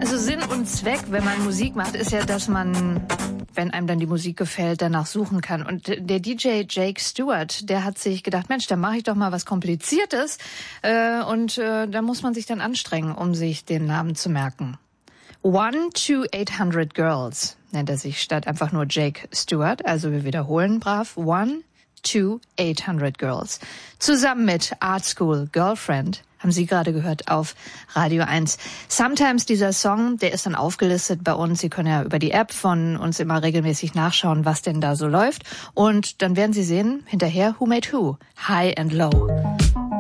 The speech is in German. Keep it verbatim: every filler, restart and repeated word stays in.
Also Sinn und Zweck, wenn man Musik macht, ist ja, dass man, wenn einem dann die Musik gefällt, danach suchen kann. Und der D J Jake Stewart, der hat sich gedacht, Mensch, dann mache ich doch mal was Kompliziertes. Äh, und äh, da muss man sich dann anstrengen, um sich den Namen zu merken. One to eight hundred Girls nennt er sich, statt einfach nur Jake Stewart. Also wir wiederholen brav. One to eight hundred Girls. Zusammen mit Art School Girlfriend haben Sie gerade gehört auf Radio eins. Sometimes dieser Song, der ist dann aufgelistet bei uns. Sie können ja über die App von uns immer regelmäßig nachschauen, was denn da so läuft. Und dann werden Sie sehen, hinterher, Who Made Who? High and Low.